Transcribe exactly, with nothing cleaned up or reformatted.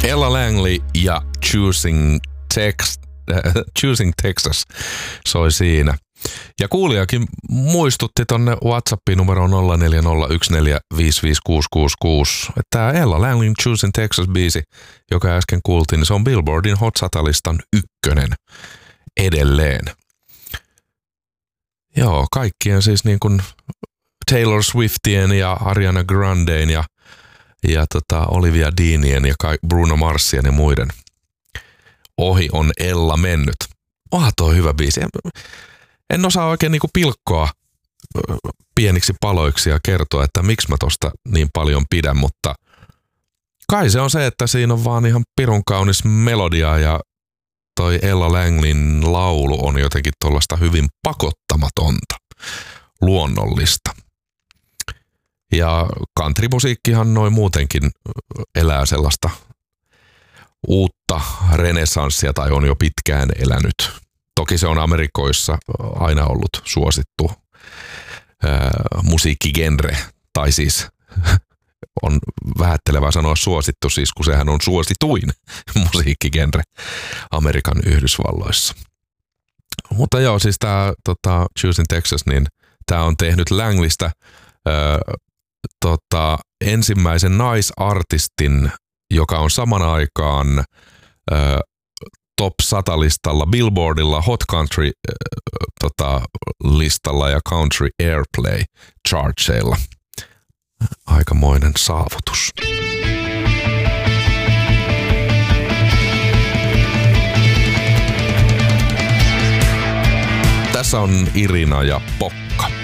Ella Langley ja Choosing, Tex, äh, Choosing Texas soi siinä. Ja kuulijakin muistutti tonne WhatsAppiin numero nolla neljä nolla yksi neljä viisi viisi kuusi kuusi kuusi. Tämä Ella Langleyn Choosing Texas-biisi, joka äsken kuultiin, niin se on Billboardin Hot sata-listan ykkönen edelleen. Joo, kaikkien siis niin kuin Taylor Swiftien ja Ariana Grandeen ja, ja tota Olivia Deanien ja Bruno Marsien ja muiden ohi on Ella mennyt. Onhan toi hyvä biisi. En osaa oikein niinku pilkkoa pieniksi paloiksi ja kertoa, että miksi mä tosta niin paljon pidän, mutta kai se on se, että siinä on vaan ihan pirun kaunis melodia ja toi Ella Langleyn laulu on jotenkin tuollaista hyvin pakottamatonta, luonnollista. Ja countrymusiikkihan noin muutenkin elää sellaista uutta renessanssia tai on jo pitkään elänyt. Toki se on Amerikoissa aina ollut suosittu ää, musiikkigenre, tai siis on vähättelevää sanoa suosittu, siis kun sehän on suosituin musiikkigenre Amerikan Yhdysvalloissa. Mutta joo, siis tämä tota, Choosing Texas, niin tämä on tehnyt Langleystä ää, tota, ensimmäisen naisartistin, joka on saman aikaan ää, top sata-listalla, Billboardilla, Hot Country äh, tota, listalla ja Country Airplay chartseilla. Aikamoinen saavutus. Tässä on Irina ja Pop.